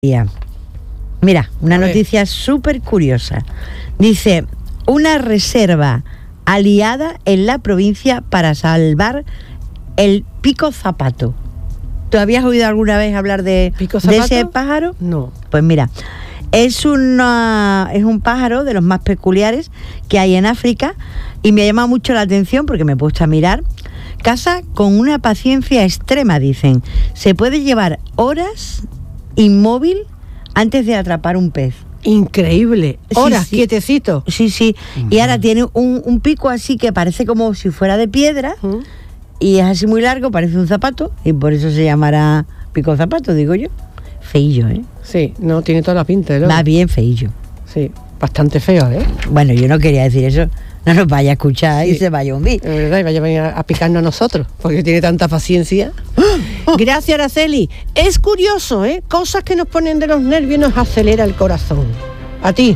Mira, una noticia súper curiosa. Dice, una reserva aliada en la provincia para salvar el pico zapato. ¿Tú habías oído alguna vez hablar de ese pájaro? No. Pues mira, es un pájaro de los más peculiares que hay en África y me ha llamado mucho la atención porque me he puesto a mirar. Caza con una paciencia extrema, dicen. Se puede llevar horas inmóvil antes de atrapar un pez. Increíble. Horas, sí. Quietecito. Sí. Y ahora tiene un pico así que parece como si fuera de piedra y es así muy largo, parece un zapato y por eso se llamará pico zapato, digo yo. Feillo, ¿eh? Sí, no, tiene toda la pinta, ¿no? Más bien feillo. Sí, bastante feo, ¿eh? Bueno, yo no quería decir eso. No nos vaya a escuchar y se vaya a hundir. Es verdad, y vaya a venir a picarnos a nosotros, porque tiene tanta paciencia. Gracias, Araceli. Es curioso, ¿eh? Cosas que nos ponen de los nervios nos acelera el corazón. ¿A ti?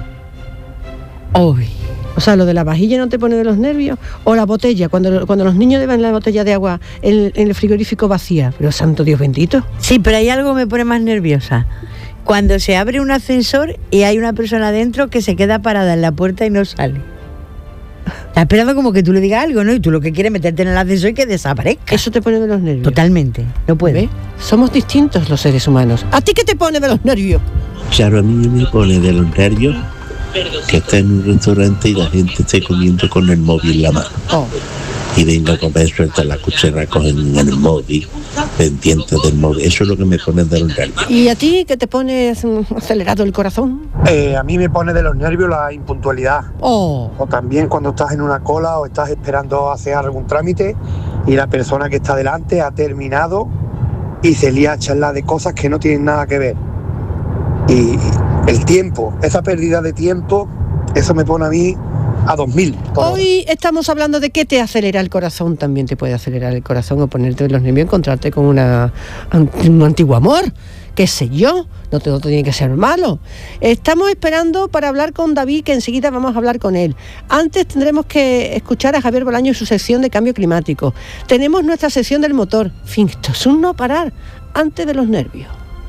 Uy. O sea, lo de la vajilla no te pone de los nervios. O la botella, cuando los niños llevan la botella de agua en el frigorífico vacía. Pero santo Dios bendito. Sí, pero hay algo que me pone más nerviosa. Cuando se abre un ascensor y hay una persona dentro que se queda parada en la puerta y no sale. Está esperando como que tú le digas algo, ¿no? Y tú lo que quieres es meterte en el ascensor y que desaparezca. Eso te pone de los nervios. Totalmente, no puede. ¿Ves? Somos distintos los seres humanos. ¿A ti qué te pone de los nervios? Claro, a mí me pone de los nervios que esté en un restaurante y la gente esté comiendo con el móvil en la mano. Y venga a comer, suelta la cuchara, cogen el móvil, pendientes del móvil. Eso es lo que me pone de los nervios. ¿Y a ti qué te pone acelerado el corazón? A mí me pone de los nervios la impuntualidad. O también cuando estás en una cola o estás esperando hacer algún trámite y la persona que está delante ha terminado y se lía a charlar de cosas que no tienen nada que ver. Y el tiempo, esa pérdida de tiempo, eso me pone a mí a 2000. Hoy estamos hablando de qué te acelera el corazón. También te puede acelerar el corazón o ponerte de los nervios, encontrarte con un antiguo amor, qué sé yo, no todo tiene que ser malo. Estamos esperando para hablar con David, que enseguida vamos a hablar con él. Antes tendremos que escuchar a Javier Bolaño y su sección de cambio climático. Tenemos nuestra sección del motor. En fin, esto es un no parar antes de los nervios.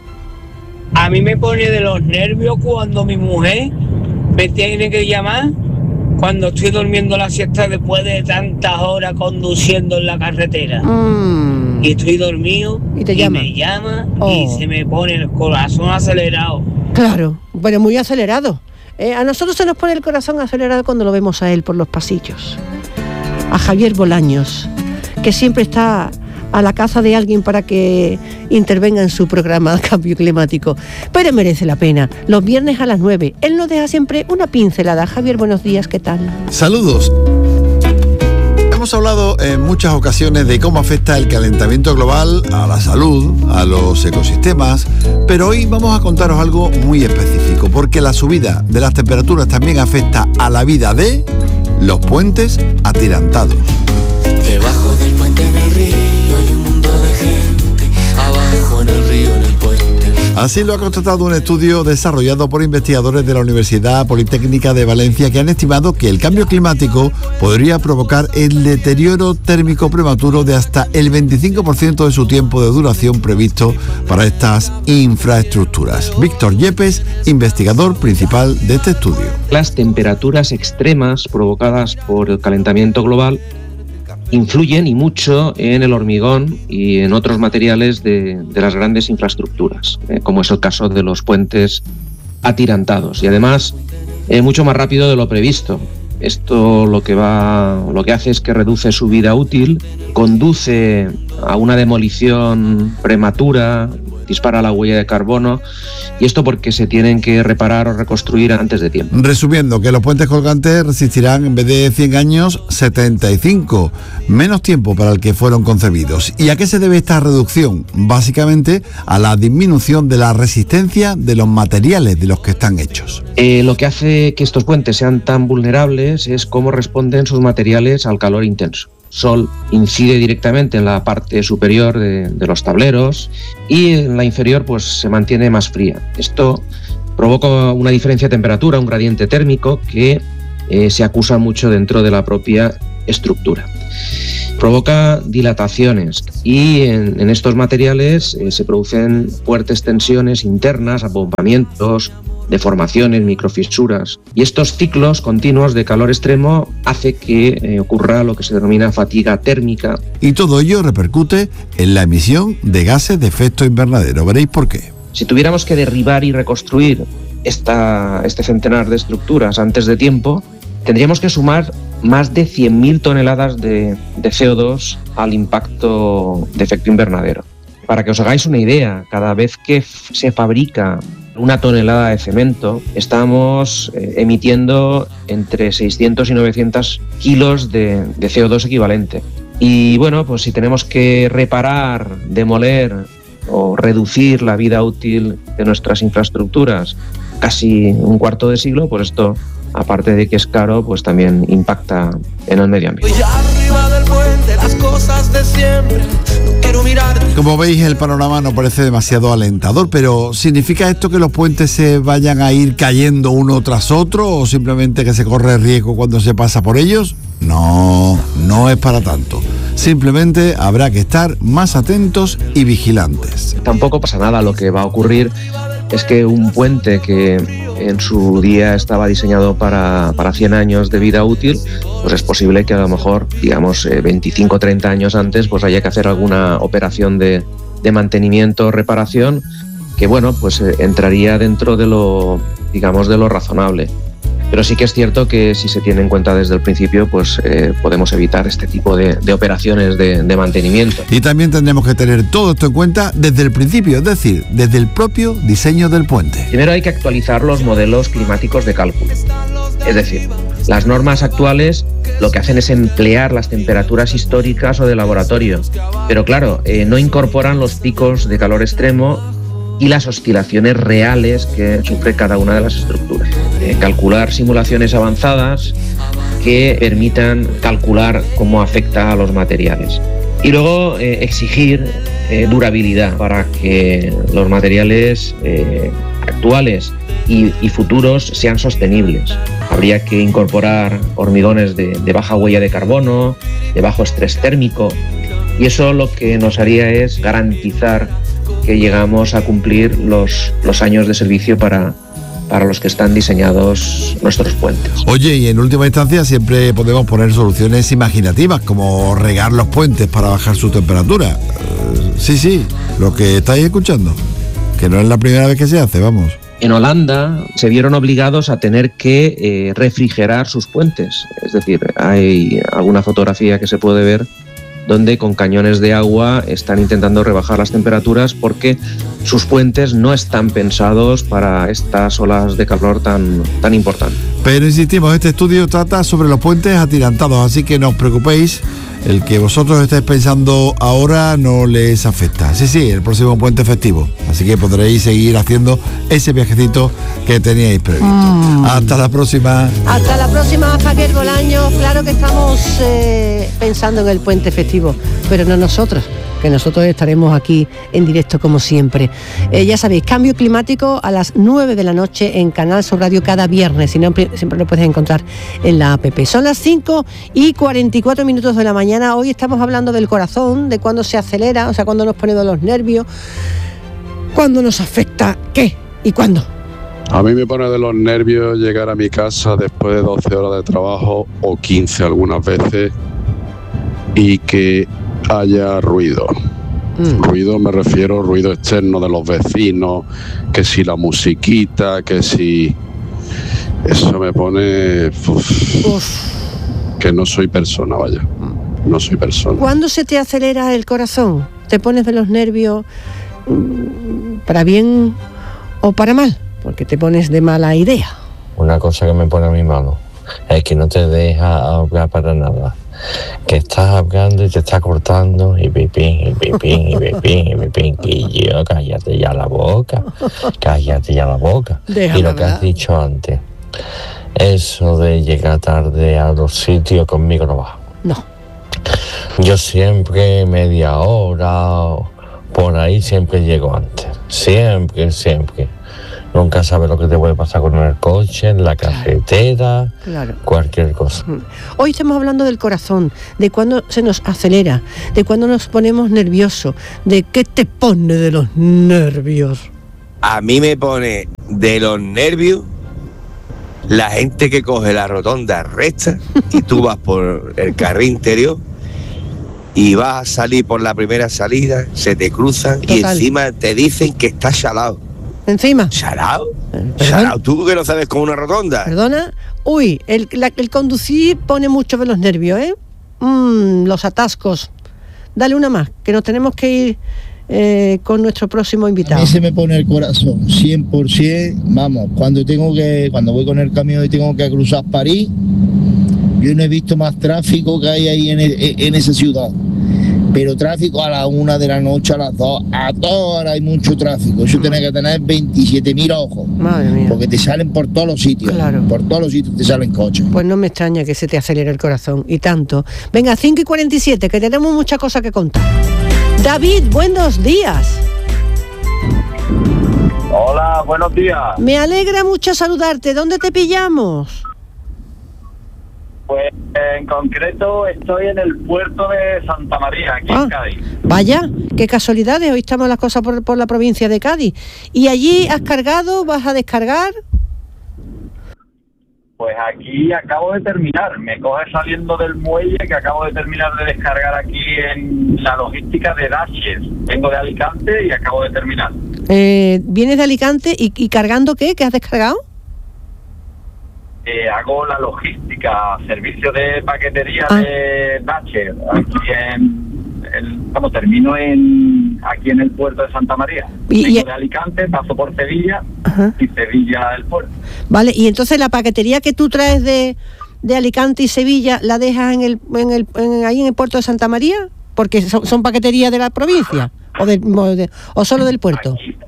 A mí me pone de los nervios cuando mi mujer me tiene que llamar cuando estoy durmiendo la siesta después de tantas horas conduciendo en la carretera. Y estoy dormido y me llama y se me pone el corazón acelerado. Claro, pero muy acelerado. A nosotros se nos pone el corazón acelerado cuando lo vemos a él por los pasillos. A Javier Bolaños, que siempre está a la caza de alguien para que intervenga en su programa de cambio climático. Pero merece la pena. Los viernes a las 9. Él nos deja siempre una pincelada. Javier, buenos días, ¿qué tal? Saludos. Hemos hablado en muchas ocasiones de cómo afecta el calentamiento global a la salud, a los ecosistemas, pero hoy vamos a contaros algo muy específico, porque la subida de las temperaturas también afecta a la vida de los puentes atirantados. Debajo del puente en el río hay un mundo de gente, abajo en el río, en el puente. Así lo ha constatado un estudio desarrollado por investigadores de la Universidad Politécnica de Valencia, que han estimado que el cambio climático podría provocar el deterioro térmico prematuro de hasta el 25% de su tiempo de duración previsto para estas infraestructuras. Víctor Yepes, investigador principal de este estudio. Las temperaturas extremas provocadas por el calentamiento global influyen y mucho en el hormigón y en otros materiales de las grandes infraestructuras, como es el caso de los puentes atirantados, y además mucho más rápido de lo previsto. Esto lo que hace es que reduce su vida útil, conduce a una demolición prematura, dispara la huella de carbono, y esto porque se tienen que reparar o reconstruir antes de tiempo. Resumiendo, que los puentes colgantes resistirán en vez de 100 años, 75, menos tiempo para el que fueron concebidos. ¿Y a qué se debe esta reducción? Básicamente a la disminución de la resistencia de los materiales de los que están hechos. Lo que hace que estos puentes sean tan vulnerables es cómo responden sus materiales al calor intenso. Sol incide directamente en la parte superior de los tableros y en la inferior pues se mantiene más fría. Esto provoca una diferencia de temperatura, un gradiente térmico que se acusa mucho dentro de la propia estructura. Provoca dilataciones y en estos materiales se producen fuertes tensiones internas, abombamientos, deformaciones, microfisuras, y estos ciclos continuos de calor extremo hace que ocurra lo que se denomina fatiga térmica. Y todo ello repercute en la emisión de gases de efecto invernadero. Veréis por qué. Si tuviéramos que derribar y reconstruir este centenar de estructuras antes de tiempo, tendríamos que sumar más de 100.000 toneladas de CO2 al impacto de efecto invernadero. Para que os hagáis una idea, cada vez que se fabrica una tonelada de cemento, estamos emitiendo entre 600 y 900 kilos de CO2 equivalente. Y bueno, pues si tenemos que reparar, demoler o reducir la vida útil de nuestras infraestructuras casi un cuarto de siglo, pues esto, aparte de que es caro, pues también impacta en el medio ambiente. Como veis, el panorama no parece demasiado alentador, pero ¿significa esto que los puentes se vayan a ir cayendo uno tras otro o simplemente que se corre riesgo cuando se pasa por ellos? No, no es para tanto. Simplemente habrá que estar más atentos y vigilantes. Tampoco pasa nada. Lo que va a ocurrir es que un puente que en su día estaba diseñado para 100 años de vida útil, pues es posible que a lo mejor, digamos, 25 o 30 años antes, pues haya que hacer alguna operación de mantenimiento o reparación que, bueno, pues entraría dentro de lo, digamos, de lo razonable. Pero sí que es cierto que si se tiene en cuenta desde el principio, pues podemos evitar este tipo de operaciones de mantenimiento. Y también tendremos que tener todo esto en cuenta desde el principio, es decir, desde el propio diseño del puente. Primero hay que actualizar los modelos climáticos de cálculo. Es decir, las normas actuales lo que hacen es emplear las temperaturas históricas o de laboratorio. Pero claro, no incorporan los picos de calor extremo y las oscilaciones reales que sufre cada una de las estructuras. Calcular simulaciones avanzadas que permitan calcular cómo afecta a los materiales. Y luego exigir durabilidad para que los materiales actuales y futuros sean sostenibles. Habría que incorporar hormigones de baja huella de carbono, de bajo estrés térmico, y eso lo que nos haría es garantizar que llegamos a cumplir los años de servicio para los que están diseñados nuestros puentes. Oye, y en última instancia siempre podemos poner soluciones imaginativas, como regar los puentes para bajar su temperatura. Sí, lo que estáis escuchando, que no es la primera vez que se hace, vamos. En Holanda se vieron obligados a tener que refrigerar sus puentes. Es decir, hay alguna fotografía que se puede ver donde con cañones de agua están intentando rebajar las temperaturas porque sus puentes no están pensados para estas olas de calor tan importantes. Pero insistimos, este estudio trata sobre los puentes atirantados, así que no os preocupéis, el que vosotros estéis pensando ahora no les afecta. Sí, el próximo puente festivo, así que podréis seguir haciendo ese viajecito que teníais previsto. Hasta la próxima. Hasta la próxima, Javier Bolaños. Claro que estamos pensando en el puente festivo, pero no nosotros, que nosotros estaremos aquí en directo como siempre. Ya sabéis, Cambio Climático a las 9 de la noche en Canal Sur Radio cada viernes, si no, siempre lo puedes encontrar en la app. Son las 5:44 de la mañana. Hoy estamos hablando del corazón, de cuándo se acelera, o sea, cuándo nos pone de los nervios, cuándo nos afecta, qué y cuándo. A mí me pone de los nervios llegar a mi casa después de 12 horas de trabajo o 15 algunas veces y que haya ruido. Ruido me refiero ruido externo de los vecinos, que si la musiquita, que si... Eso me pone... que no soy persona, vaya. No soy persona. ¿Cuándo se te acelera el corazón? ¿Te pones de los nervios para bien o para mal? Porque te pones de mala idea. Una cosa que me pone a mi mano es que no te deja hablar para nada. Que estás hablando y te está cortando y pipín, y pipín, y pipín, y pipín. Y yo, cállate ya la boca. Cállate ya la boca. Déjame y lo que has dicho antes, eso de llegar tarde a los sitios conmigo no va. No. Yo siempre media hora, por ahí siempre llego antes. Siempre. Nunca sabes lo que te puede pasar con el coche, en la carretera, cualquier cosa. Hoy estamos hablando del corazón, de cuando se nos acelera, de cuando nos ponemos nerviosos, de qué te pone de los nervios. A mí me pone de los nervios la gente que coge la rotonda recta y tú vas por el carril interior y vas a salir por la primera salida, se te cruzan y encima te dicen que estás chalado. ¿Encima? ¿Chalado? ¿Chalado? ¿Tú que no sabes con una rotonda? ¿Perdona? Uy, el conducir pone mucho de los nervios, ¿eh? Los atascos. Dale una más, que nos tenemos que ir con nuestro próximo invitado. A mí se me pone el corazón, 100%, vamos, cuando voy con el camión y tengo que cruzar París, yo no he visto más tráfico que hay ahí en esa ciudad. Pero tráfico a la 1 de la noche, a las 2, a todas horas hay mucho tráfico. Eso tiene que tener 27.000 ojos. Madre mía. Porque te salen por todos los sitios. Claro. Por todos los sitios te salen coches. Pues no me extraña que se te acelere el corazón, y tanto. Venga, 5:47, que tenemos muchas cosas que contar. David, buenos días. Hola, buenos días. Me alegra mucho saludarte. ¿Dónde te pillamos? Pues en concreto estoy en el puerto de Santa María, aquí en Cádiz. Vaya, qué casualidades, hoy estamos las cosas por la provincia de Cádiz. ¿Y allí has cargado, vas a descargar? Pues aquí acabo de terminar, me coge saliendo del muelle que acabo de terminar de descargar aquí en la logística de Daches. Vengo de Alicante y acabo de terminar. ¿Vienes de Alicante y cargando qué? ¿Qué has descargado? Hago la logística, servicio de paquetería de Daches, aquí termino aquí en el puerto de Santa María. Vengo de Alicante, paso por Sevilla y Sevilla el puerto. Vale, y entonces la paquetería que tú traes de Alicante y Sevilla, ¿la dejas ahí en el puerto de Santa María? Porque son paqueterías de la provincia o solo del puerto. Aquí.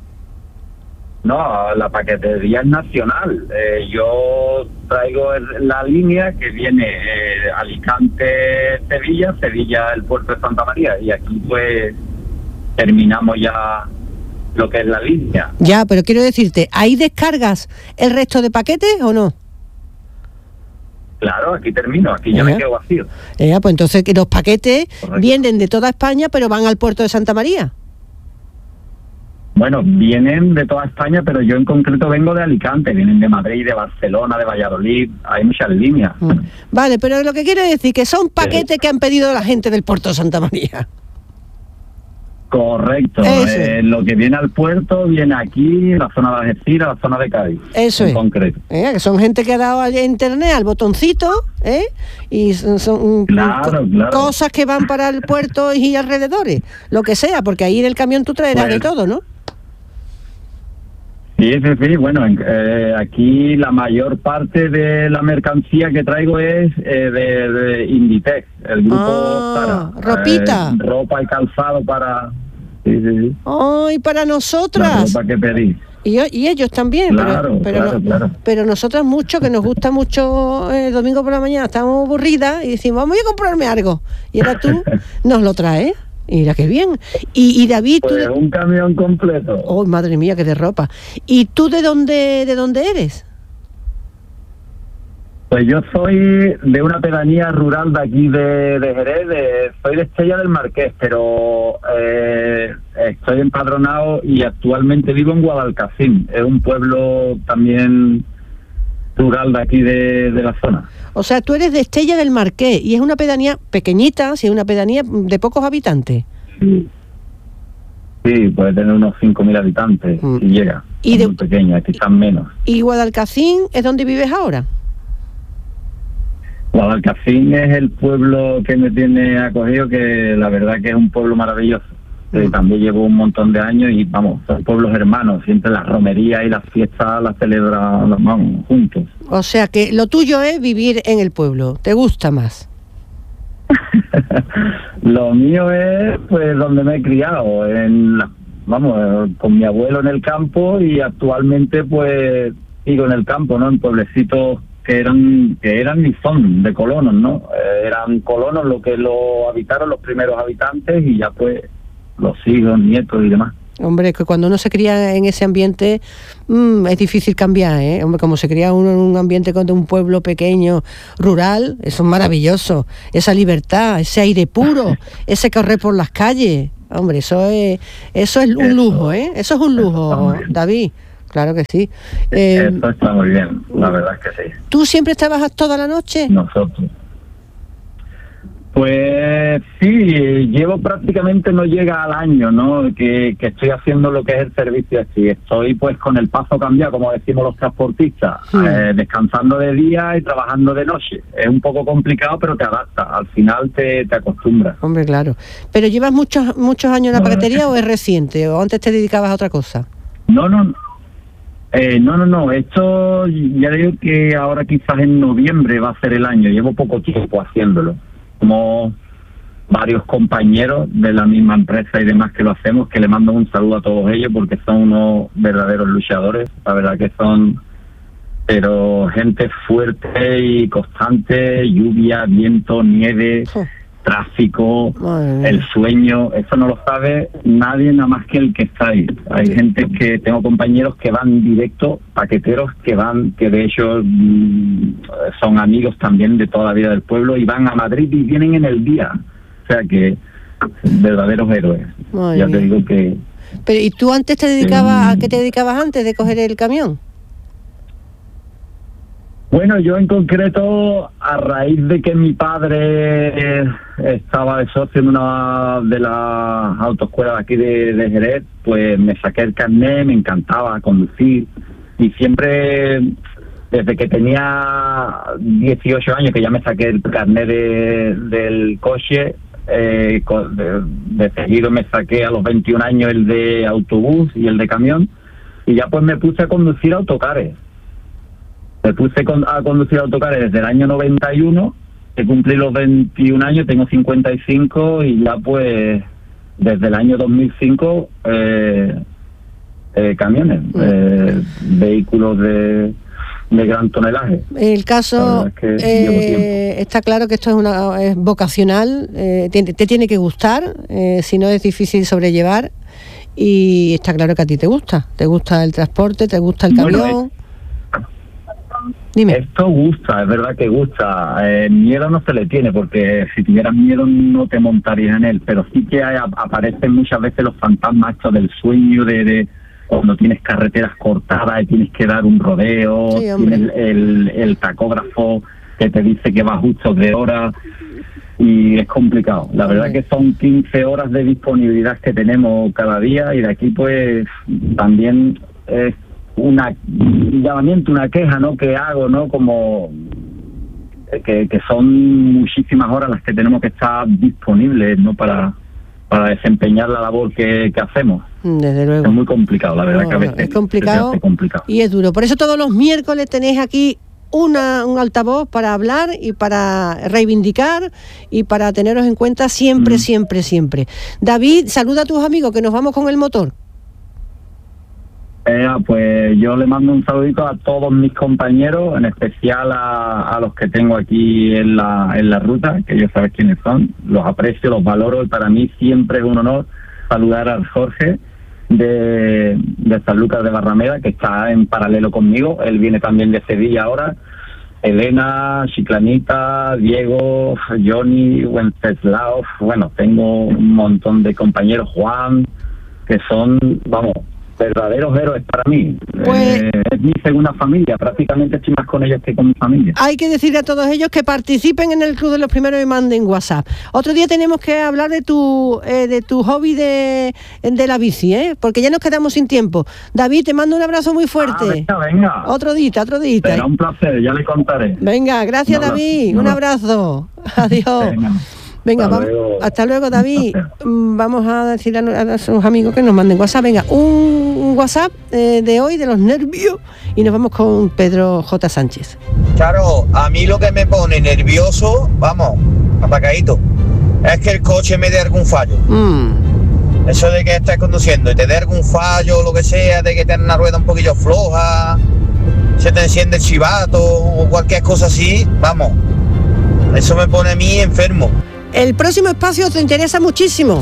No, la paquetería es nacional. Yo traigo la línea que viene Alicante-Sevilla, Sevilla el puerto de Santa María, y aquí pues terminamos ya lo que es la línea. Ya, pero quiero decirte, ¿ahí descargas el resto de paquetes o no? Claro, aquí termino, aquí ya me quedo vacío. Pues entonces que los paquetes vienen de toda España, pero van al puerto de Santa María. Bueno, vienen de toda España, pero yo en concreto vengo de Alicante, vienen de Madrid, de Barcelona, de Valladolid, hay muchas líneas. Vale, pero lo que quiero decir que son paquetes que han pedido la gente del puerto de Santa María. Correcto, lo que viene al puerto viene aquí, la zona de Algeciras, la zona de Cádiz. Eso en es. Concreto. Que son gente que ha dado a internet al botoncito, y son claro. Cosas que van para el puerto y alrededores, lo que sea, porque ahí en el camión tú traerás de todo, ¿no? Sí, bueno, aquí la mayor parte de la mercancía que traigo es de Inditex, el grupo Zara. Ropita. Ropa y calzado para... Sí. ¡Ay, para nosotras! La ropa que pedí. Y ellos también, claro. Pero nosotras mucho, que nos gusta mucho el domingo por la mañana, estamos aburridas y decimos, vamos a comprarme algo. Y ahora tú nos lo traes. Mira qué bien. Y David, pues tú un camión completo. Oh, madre mía, qué de ropa. ¿Y tú de dónde eres? Pues yo soy de una pedanía rural de aquí de Jerez, soy de Estella del Marqués, pero estoy empadronado y actualmente vivo en Guadalcacín. Es un pueblo también rural de aquí de la zona. O sea, tú eres de Estella del Marqués y es una pedanía pequeñita, sí, es una pedanía de pocos habitantes. Sí, puede tener unos 5.000 habitantes si llega. Y muy pequeña, quizás menos. ¿Y Guadalcacín es donde vives ahora? Guadalcacín es el pueblo que me tiene acogido, que la verdad que es un pueblo maravilloso. También llevo un montón de años y vamos, son pueblos hermanos, siempre las romerías y las fiestas las celebran juntos. O sea que lo tuyo es vivir en el pueblo, ¿te gusta más? Lo mío es pues donde me he criado, con mi abuelo en el campo, y actualmente pues sigo en el campo, ¿no? En pueblecitos que eran y son de colonos, ¿no? Eran colonos lo que lo habitaron los primeros habitantes y ya pues los hijos, nietos y demás. Hombre, que cuando uno se cría en ese ambiente es difícil cambiar, ¿eh? Hombre, como se cría uno en un ambiente de un pueblo pequeño, rural, eso es maravilloso. Esa libertad, ese aire puro, ese correr por las calles. Hombre, eso es un lujo, ¿eh? Eso es un lujo, David. Claro que sí. Eso está muy bien, la verdad es que sí. ¿Tú siempre trabajas toda la noche? Nosotros. Pues sí, llevo prácticamente, no llega al año, ¿no? Que estoy haciendo lo que es el servicio así. Estoy pues con el paso cambiado, como decimos los transportistas, descansando de día y trabajando de noche. Es un poco complicado, pero te adaptas. Al final te acostumbras. Hombre, claro. ¿Pero llevas muchos años en la paquetería o es reciente? ¿O antes te dedicabas a otra cosa? No. Esto ya digo que ahora quizás en noviembre va a ser el año. Llevo poco tiempo haciéndolo. Como varios compañeros de la misma empresa y demás que lo hacemos, que le mando un saludo a todos ellos porque son unos verdaderos luchadores. La verdad que son, pero gente fuerte y constante, lluvia, viento, nieve, tráfico, el sueño, eso no lo sabe nadie nada más que el que está ahí. Hay gente que, tengo compañeros que van directo, paqueteros que de hecho son amigos también de toda la vida del pueblo y van a Madrid y vienen en el día. O sea que verdaderos héroes. Ya te digo que... Pero ¿y tú antes te dedicabas, a qué te dedicabas antes de coger el camión? Bueno, yo en concreto, a raíz de que mi padre estaba de socio en una de las autoescuelas de aquí de Jerez, pues me saqué el carnet, me encantaba conducir y siempre, desde que tenía 18 años, que ya me saqué el carnet del coche, de seguido me saqué a los 21 años el de autobús y el de camión y ya pues me puse a conducir autocares. Me puse a conducir autocares desde el año 91, he cumplido los 21 años, tengo 55 y ya pues desde el año 2005 camiones, vehículos de gran tonelaje. El caso está claro que esto es vocacional, te tiene que gustar, si no es difícil sobrellevar y está claro que a ti te gusta el transporte, te gusta el camión. Dime. Esto gusta, es verdad que gusta. Miedo no se le tiene, porque si tuvieras miedo no te montarías en él, pero sí que aparecen muchas veces los fantasmas estos del sueño de cuando tienes carreteras cortadas y tienes que dar un rodeo, sí, tienes el tacógrafo que te dice que va justo de hora y es complicado. La verdad que son 15 horas de disponibilidad que tenemos cada día y de aquí pues también es un llamamiento, una queja, ¿no? Que hago, ¿no? Como que son muchísimas horas las que tenemos que estar disponibles, ¿no? Para desempeñar la labor que hacemos. Desde luego. Es muy complicado, la verdad que a veces es complicado y es duro. Por eso todos los miércoles tenéis aquí un altavoz para hablar y para reivindicar y para teneros en cuenta siempre, siempre. David, saluda a tus amigos que nos vamos con el motor. Pues yo le mando un saludito a todos mis compañeros, en especial a los que tengo aquí en la ruta, que ellos saben quiénes son, los aprecio, los valoro y para mí siempre es un honor saludar al Jorge de San Lucas de Barrameda, que está en paralelo conmigo, él viene también de Sevilla ahora, Elena, Chiclanita, Diego, Johnny, Wenceslao, bueno, tengo un montón de compañeros, Juan, que son, vamos, verdaderos héroes para mí. Pues, es mi segunda familia, prácticamente estoy más con ellos que con mi familia. Hay que decirle a todos ellos que participen en el Club de los Primeros y manden WhatsApp. Otro día tenemos que hablar de tu hobby de la bici, porque ya nos quedamos sin tiempo. David, te mando un abrazo muy fuerte. Venga. Otro día. Será un placer, ya le contaré. Venga, gracias David, un abrazo. Adiós. Venga, hasta luego, David. Vamos a decir a sus amigos que nos manden WhatsApp. Venga, un WhatsApp de hoy, de los nervios, y nos vamos con Pedro J. Sánchez. Claro, a mí lo que me pone nervioso, vamos, apacadito, es que el coche me dé algún fallo. Eso de que estés conduciendo y te dé algún fallo, lo que sea, de que tengas una rueda un poquillo floja, se te enciende el chivato o cualquier cosa así, vamos, eso me pone a mí enfermo. El próximo espacio te interesa muchísimo.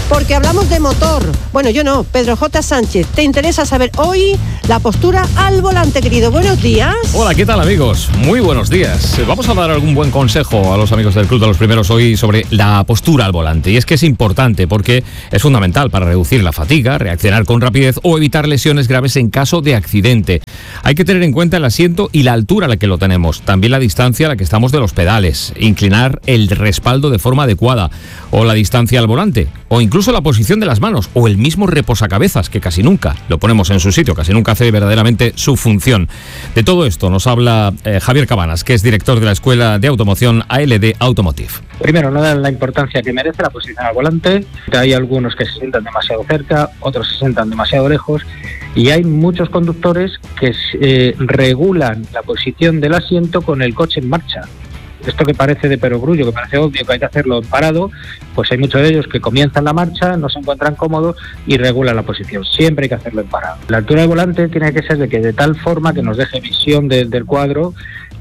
porque hablamos de motor. Bueno, yo no, Pedro J. Sánchez. ¿Te interesa saber hoy la postura al volante, querido? Buenos días. Hola, ¿qué tal, amigos? Muy buenos días. Vamos a dar algún buen consejo a los amigos del Club de los Primeros hoy sobre la postura al volante. Y es que es importante porque es fundamental para reducir la fatiga, reaccionar con rapidez o evitar lesiones graves en caso de accidente. Hay que tener en cuenta el asiento y la altura a la que lo tenemos, también la distancia a la que estamos de los pedales, inclinar el respaldo de forma adecuada o la distancia al volante, o incluso la posición de las manos o el mismo reposacabezas, que casi nunca lo ponemos en su sitio, casi nunca hace verdaderamente su función. De todo esto nos habla Javier Cabanas, que es director de la Escuela de Automoción ALD Automotive. Primero, no dan la importancia que merece la posición al volante. Hay algunos que se sientan demasiado cerca, otros se sientan demasiado lejos, y hay muchos conductores que regulan la posición del asiento con el coche en marcha. Esto que parece de perogrullo, que parece obvio que hay que hacerlo en parado, pues hay muchos de ellos que comienzan la marcha, no se encuentran cómodos y regulan la posición. Siempre hay que hacerlo en parado. La altura del volante tiene que ser de tal forma que nos deje visión del cuadro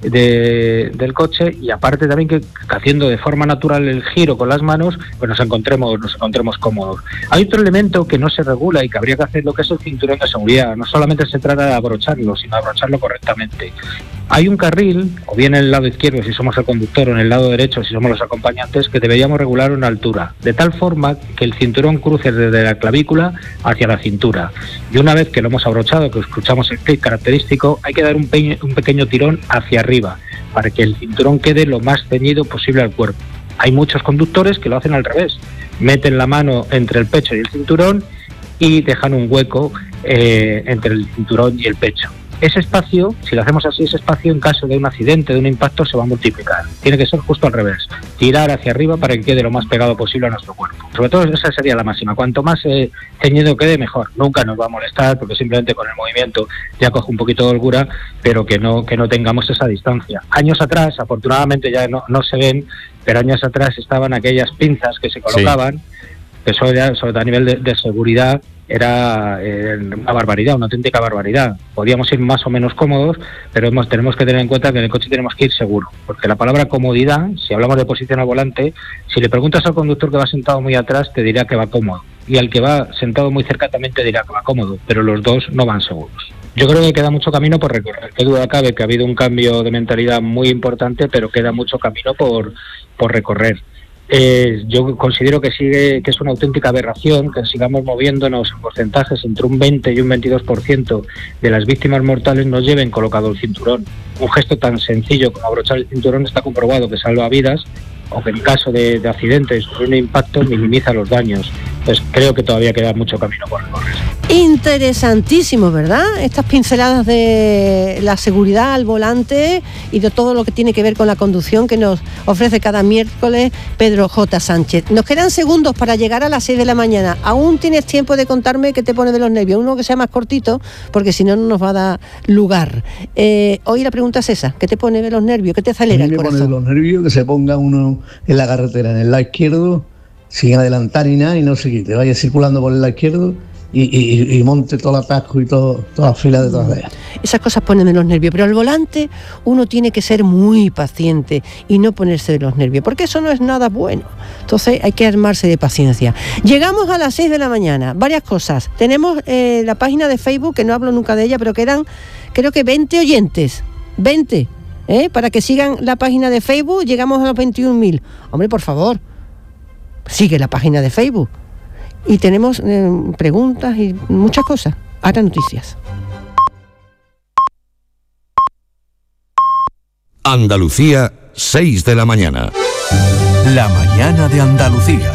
del coche, y aparte también que haciendo de forma natural el giro con las manos, pues nos encontremos cómodos. Hay otro elemento que no se regula y que habría que hacer, lo que es el cinturón de seguridad. No solamente se trata de abrocharlo, sino de abrocharlo correctamente. Hay un carril, o bien en el lado izquierdo si somos el conductor, o en el lado derecho si somos los acompañantes, que deberíamos regular una altura, de tal forma que el cinturón cruce desde la clavícula hacia la cintura. Y una vez que lo hemos abrochado, que escuchamos el clic característico, hay que dar un pequeño tirón hacia arriba, para que el cinturón quede lo más ceñido posible al cuerpo. Hay muchos conductores que lo hacen al revés, meten la mano entre el pecho y el cinturón y dejan un hueco entre el cinturón y el pecho. Ese espacio, si lo hacemos así, ese espacio en caso de un accidente, de un impacto, se va a multiplicar. Tiene que ser justo al revés, tirar hacia arriba para que quede lo más pegado posible a nuestro cuerpo. Sobre todo esa sería la máxima. Cuanto más ceñido quede, mejor. Nunca nos va a molestar, porque simplemente con el movimiento ya coge un poquito de holgura, pero que no tengamos esa distancia. Años atrás, afortunadamente ya no se ven, pero años atrás estaban aquellas pinzas que se colocaban, que sobre todo a nivel de seguridad era una barbaridad, una auténtica barbaridad. Podíamos ir más o menos cómodos, pero tenemos que tener en cuenta que en el coche tenemos que ir seguro, porque la palabra comodidad, si hablamos de posición al volante, si le preguntas al conductor que va sentado muy atrás, te dirá que va cómodo, y al que va sentado muy cerca también te dirá que va cómodo, pero los dos no van seguros. Yo creo que queda mucho camino por recorrer. Qué duda cabe que ha habido un cambio de mentalidad muy importante, pero queda mucho camino por recorrer. Yo considero que es una auténtica aberración que sigamos moviéndonos en porcentajes entre un 20 y un 22% de las víctimas mortales no lleven colocado el cinturón. Un gesto tan sencillo como abrochar el cinturón está comprobado que salva vidas, o que en caso de accidentes o un impacto minimiza los daños. Pues creo que todavía queda mucho camino por recorrer. Interesantísimo, ¿verdad? Estas pinceladas de la seguridad al volante y de todo lo que tiene que ver con la conducción que nos ofrece cada miércoles Pedro J. Sánchez. Nos quedan segundos para llegar a las 6 de la mañana. Aún tienes tiempo de contarme qué te pone de los nervios. Uno que sea más cortito, porque si no, no nos va a dar lugar. Hoy la pregunta es esa. ¿Qué te pone de los nervios? ¿Qué te acelera el corazón? Me pone de los nervios que se ponga uno en la carretera, en el lado izquierdo, sin adelantar ni nada, y no se quite. Vaya circulando por el lado izquierdo y monte todo el atasco y toda la fila detrás de ella. Esas cosas ponen de los nervios, pero al volante uno tiene que ser muy paciente y no ponerse de los nervios, porque eso no es nada bueno. Entonces hay que armarse de paciencia. Llegamos a las 6 de la mañana, varias cosas. Tenemos la página de Facebook, que no hablo nunca de ella, pero quedan creo que 20 oyentes, 20, para que sigan la página de Facebook. Llegamos a los 21.000. Hombre, por favor, sigue la página de Facebook. Y tenemos preguntas y muchas cosas. Ahora noticias. Andalucía, 6 de la mañana. La mañana de Andalucía.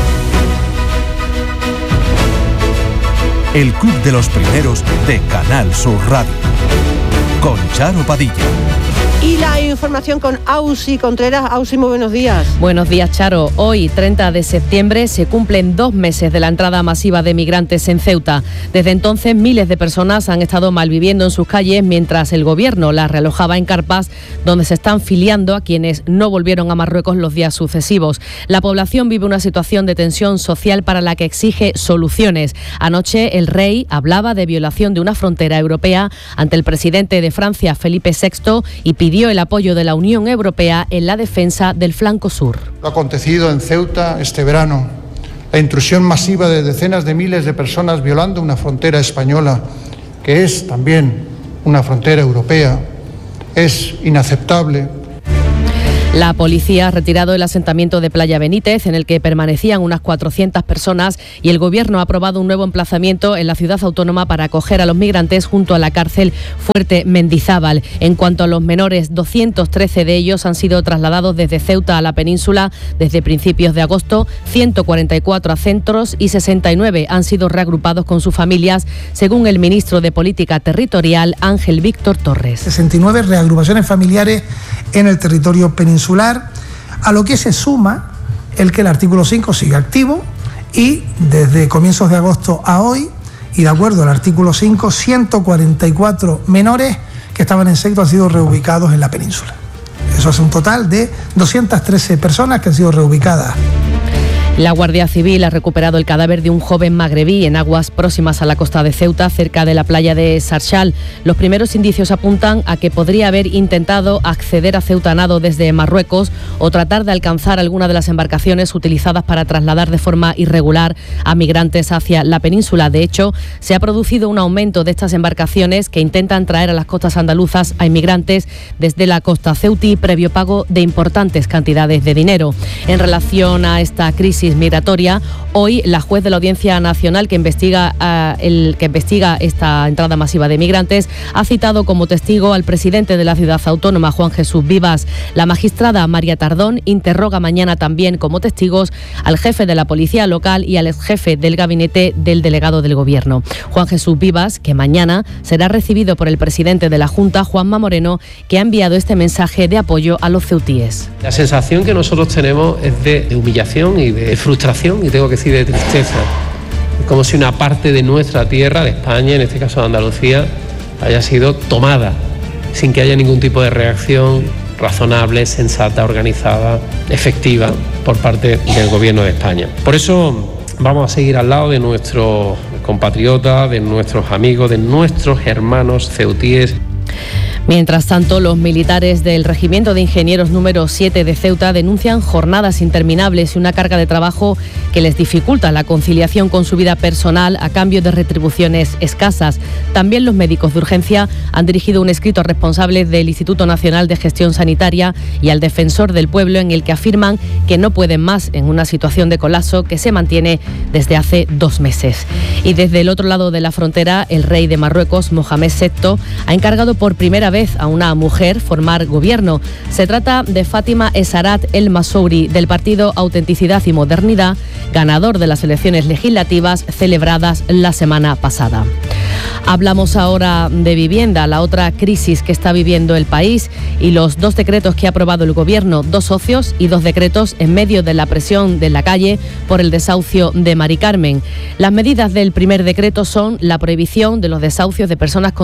El Club de los Primeros de Canal Sur Radio. Con Charo Padilla. Y la información con Ausi Contreras. Ausi, muy buenos días. Buenos días, Charo. Hoy, 30 de septiembre, se cumplen 2 meses de la entrada masiva de migrantes en Ceuta. Desde entonces, miles de personas han estado malviviendo en sus calles mientras el gobierno las realojaba en carpas, donde se están filiando a quienes no volvieron a Marruecos los días sucesivos. La población vive una situación de tensión social para la que exige soluciones. Anoche, el rey hablaba de violación de una frontera europea ante el presidente de Francia, Felipe VI, y pidió el apoyo de la Unión Europea en la defensa del flanco sur. Lo acontecido en Ceuta este verano la intrusión masiva de decenas de miles de personas violando una frontera española, que es también una frontera europea, es inaceptable. La policía ha retirado el asentamiento de Playa Benítez, en el que permanecían unas 400 personas, y el Gobierno ha aprobado un nuevo emplazamiento en la ciudad autónoma para acoger a los migrantes junto a la cárcel Fuerte Mendizábal. En cuanto a los menores, 213 de ellos han sido trasladados desde Ceuta a la península desde principios de agosto, 144 a centros y 69 han sido reagrupados con sus familias, según el ministro de Política Territorial, Ángel Víctor Torres. 69 reagrupaciones familiares en el territorio peninsular, a lo que se suma el que el artículo 5 sigue activo y desde comienzos de agosto a hoy, y de acuerdo al artículo 5, 144 menores que estaban en Ceuta han sido reubicados en la península. Eso hace un total de 213 personas que han sido reubicadas. La Guardia Civil ha recuperado el cadáver de un joven magrebí en aguas próximas a la costa de Ceuta, cerca de la playa de Sarchal. Los primeros indicios apuntan a que podría haber intentado acceder a Ceuta a nado desde Marruecos o tratar de alcanzar alguna de las embarcaciones utilizadas para trasladar de forma irregular a migrantes hacia la península. De hecho, se ha producido un aumento de estas embarcaciones que intentan traer a las costas andaluzas a inmigrantes desde la costa ceutí, previo pago de importantes cantidades de dinero. En relación a esta crisis migratoria, hoy la juez de la Audiencia Nacional que investiga esta entrada masiva de migrantes ha citado como testigo al presidente de la ciudad autónoma, Juan Jesús Vivas. La magistrada María Tardón interroga mañana también como testigos al jefe de la policía local y al exjefe del gabinete del delegado del Gobierno. Juan Jesús Vivas, que mañana será recibido por el presidente de la Junta, Juanma Moreno, que ha enviado este mensaje de apoyo a los ceutíes. La sensación que nosotros tenemos es de humillación y de frustración, y tengo que decir de tristeza. Es como si una parte de nuestra tierra, de España, en este caso de Andalucía, haya sido tomada sin que haya ningún tipo de reacción razonable, sensata, organizada, efectiva por parte del Gobierno de España. Por eso vamos a seguir al lado de nuestros compatriotas, de nuestros amigos, de nuestros hermanos ceutíes. Mientras tanto, los militares del Regimiento de Ingenieros número 7 de Ceuta denuncian jornadas interminables y una carga de trabajo que les dificulta la conciliación con su vida personal a cambio de retribuciones escasas. También los médicos de urgencia han dirigido un escrito a responsables del Instituto Nacional de Gestión Sanitaria y al Defensor del Pueblo, en el que afirman que no pueden más en una situación de colapso que se mantiene desde hace 2 meses. Y desde el otro lado de la frontera, el rey de Marruecos, Mohamed VI, ha encargado por primera vez a una mujer formar gobierno. Se trata de Fátima Essarat El Masouri, del partido Autenticidad y Modernidad, ganador de las elecciones legislativas celebradas la semana pasada. Hablamos ahora de vivienda, la otra crisis que está viviendo el país, y los 2 decretos que ha aprobado el Gobierno, 2 socios y 2 decretos en medio de la presión de la calle por el desahucio de Mari Carmen. Las medidas del primer decreto son la prohibición de los desahucios de personas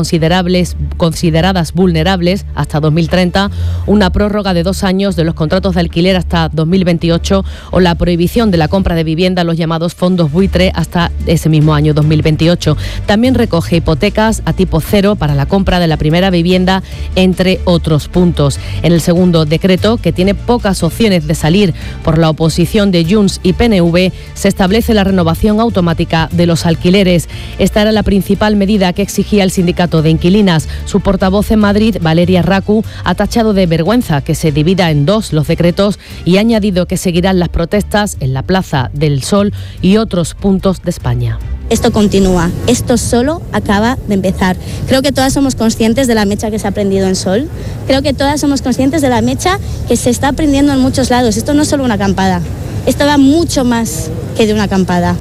consideradas vulnerables hasta 2030, una prórroga de 2 años de los contratos de alquiler hasta 2028 o la prohibición de la compra de vivienda, los llamados fondos buitre, hasta ese mismo año 2028. También recoge hipotecas a tipo cero para la compra de la primera vivienda, entre otros puntos. En el segundo decreto, que tiene pocas opciones de salir por la oposición de Junts y PNV, se establece la renovación automática de los alquileres. Esta era la principal medida que exigía el sindicato de inquilinas. Su portavoz en Madrid, Valeria Racu, ha tachado de vergüenza que se divida en 2 los decretos y ha añadido que seguirán las protestas en la Plaza del Sol y otros puntos de España. Esto continúa, esto solo acaba de empezar. Creo que todas somos conscientes de la mecha que se ha prendido en Sol, creo que todas somos conscientes de la mecha que se está prendiendo en muchos lados. Esto no es solo una acampada, esto va mucho más que de una acampada.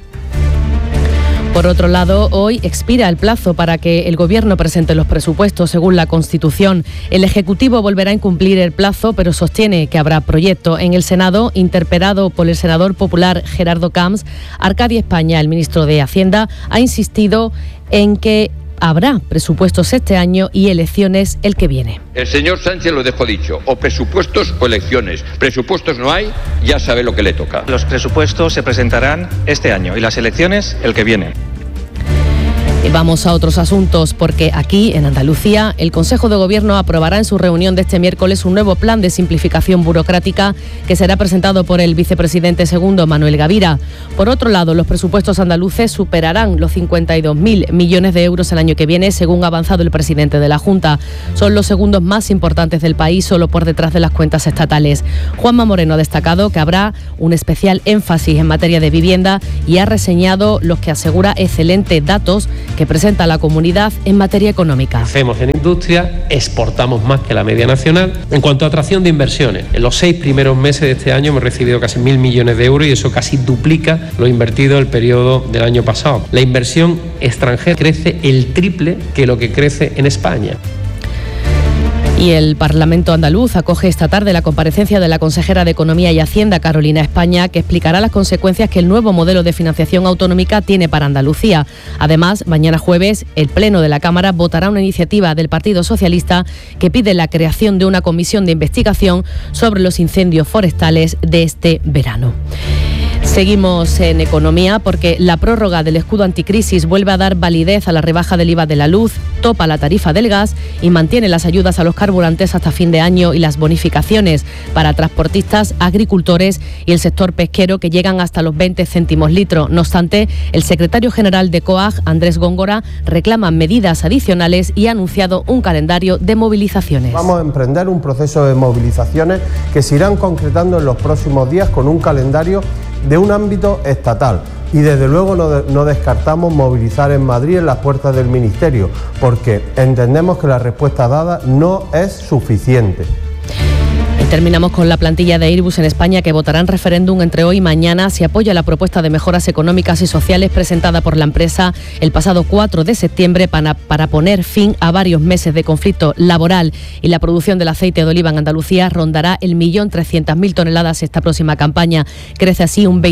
Por otro lado, hoy expira el plazo para que el Gobierno presente los presupuestos según la Constitución. El Ejecutivo volverá a incumplir el plazo, pero sostiene que habrá proyecto. En el Senado, interpelado por el senador popular Gerardo Camps, Arcadia España, el ministro de Hacienda, ha insistido en que habrá presupuestos este año y elecciones el que viene. El señor Sánchez lo dejó dicho, o presupuestos o elecciones. Presupuestos no hay, ya sabe lo que le toca. Los presupuestos se presentarán este año y las elecciones el que viene. Y vamos a otros asuntos, porque aquí, en Andalucía, el Consejo de Gobierno aprobará en su reunión de este miércoles un nuevo plan de simplificación burocrática que será presentado por el vicepresidente segundo, Manuel Gavira. Por otro lado, los presupuestos andaluces superarán los 52.000 millones de euros el año que viene, según ha avanzado el presidente de la Junta. Son los segundos más importantes del país, solo por detrás de las cuentas estatales. Juanma Moreno ha destacado que habrá un especial énfasis en materia de vivienda y ha reseñado los que asegura excelentes datos que presenta la comunidad en materia económica. Hacemos en industria, exportamos más que la media nacional. En cuanto a atracción de inversiones, en los 6 primeros meses de este año hemos recibido casi 1.000 millones de euros y eso casi duplica lo invertido el periodo del año pasado. La inversión extranjera crece el triple que lo que crece en España. Y el Parlamento andaluz acoge esta tarde la comparecencia de la consejera de Economía y Hacienda, Carolina España, que explicará las consecuencias que el nuevo modelo de financiación autonómica tiene para Andalucía. Además, mañana jueves, el Pleno de la Cámara votará una iniciativa del Partido Socialista que pide la creación de una comisión de investigación sobre los incendios forestales de este verano. Seguimos en economía porque la prórroga del escudo anticrisis vuelve a dar validez a la rebaja del IVA de la luz, topa la tarifa del gas y mantiene las ayudas a los carburantes hasta fin de año y las bonificaciones para transportistas, agricultores y el sector pesquero que llegan hasta los 20 céntimos litro. No obstante, el secretario general de COAG, Andrés Góngora, reclama medidas adicionales y ha anunciado un calendario de movilizaciones. Vamos a emprender un proceso de movilizaciones que se irán concretando en los próximos días con un calendario de un ámbito estatal. Y desde luego no descartamos movilizar en Madrid en las puertas del Ministerio, porque entendemos que la respuesta dada no es suficiente. Y terminamos con la plantilla de Airbus en España, que votará en referéndum entre hoy y mañana si apoya la propuesta de mejoras económicas y sociales presentada por la empresa el pasado 4 de septiembre para poner fin a varios meses de conflicto laboral. Y la producción del aceite de oliva en Andalucía rondará el 1.300.000 toneladas esta próxima campaña. Crece así un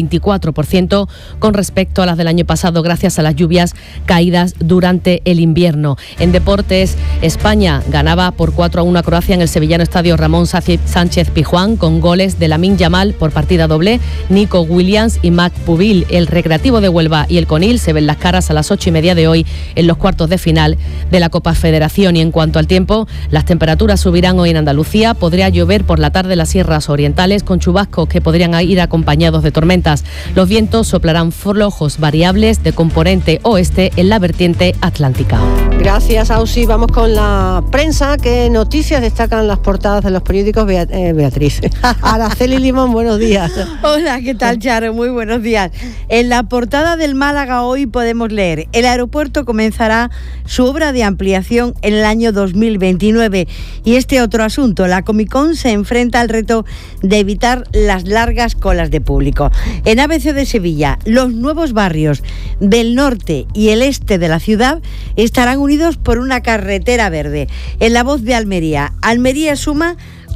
24% con respecto a las del año pasado, gracias a las lluvias caídas durante el invierno. En deportes, España ganaba por 4-1 a Croacia en el sevillano estadio Ramón Sánchez Pizjuán, con goles de Lamine Yamal por partida doble, Nico Williams y Mac Pubil. El Recreativo de Huelva y el Conil se ven las caras a las 8:30 de hoy en los cuartos de final de la Copa Federación. Y en cuanto al tiempo, las temperaturas subirán hoy en Andalucía. Podría llover por la tarde en las sierras orientales, con chubascos que podrían ir acompañados de tormentas. Los vientos soplarán flojos variables de componente oeste en la vertiente atlántica. Gracias, Ausi. Vamos con la prensa. ¿Qué noticias destacan las portadas de los periódicos? Beatriz. Araceli Limón, buenos días. Hola, ¿qué tal, Charo? Muy buenos días. En la portada del Málaga hoy podemos leer: el aeropuerto comenzará su obra de ampliación en el año 2029. Y este otro asunto, la Comicón se enfrenta al reto de evitar las largas colas de público. En ABC de Sevilla, los nuevos barrios del norte y el este de la ciudad estarán unidos por una carretera verde. En La Voz de Almería, Almería suma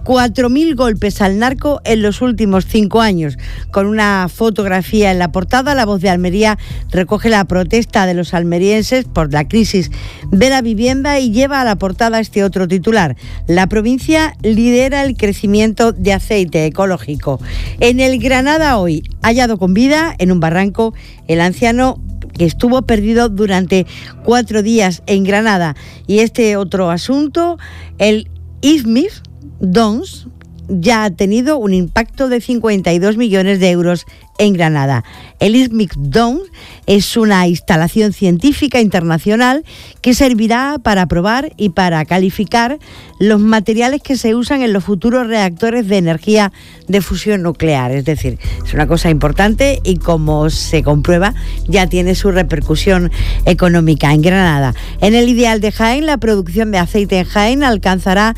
4.000 golpes al narco en los últimos 5 años. Con una fotografía en la portada, La Voz de Almería recoge la protesta de los almerienses por la crisis de la vivienda y lleva a la portada este otro titular: la provincia lidera el crecimiento de aceite ecológico. En el Granada hoy, hallado con vida en un barranco el anciano que estuvo perdido durante 4 días en Granada. Y este otro asunto, el ISMIF Dons ya ha tenido un impacto de 52 millones de euros en Granada. El ISMIC Dome es una instalación científica internacional que servirá para probar y para calificar los materiales que se usan en los futuros reactores de energía de fusión nuclear. Es decir, es una cosa importante y, como se comprueba, ya tiene su repercusión económica en Granada. En el Ideal de Jaén, la producción de aceite en Jaén alcanzará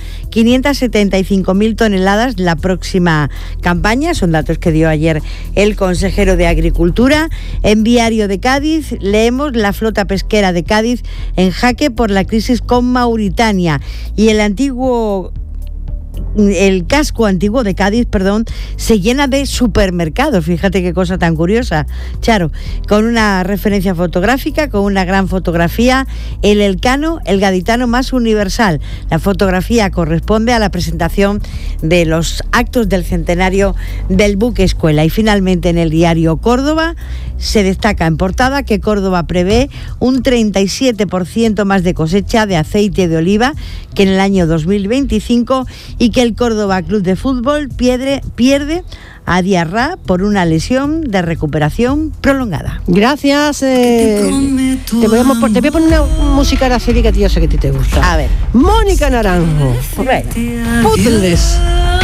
575.000 toneladas la próxima campaña. Son datos que dio ayer el consejero de Agricultura. En Diario de Cádiz leemos: la flota pesquera de Cádiz en jaque por la crisis con Mauritania. Y el antiguo el casco antiguo de Cádiz, se llena de supermercados. Fíjate qué cosa tan curiosa, Charo, con una referencia fotográfica, con una gran fotografía, el Elcano, el gaditano más universal. La fotografía corresponde a la presentación de los actos del centenario del buque escuela. Y finalmente en el diario Córdoba se destaca en portada que Córdoba prevé un 37% más de cosecha de aceite de oliva que en el año 2025 y que el Córdoba Club de Fútbol pierde a Diarra por una lesión de recuperación prolongada. Gracias. Te voy a poner una música araceli que yo sé que a ti te gusta. A ver. Mónica Naranjo. Puzzles.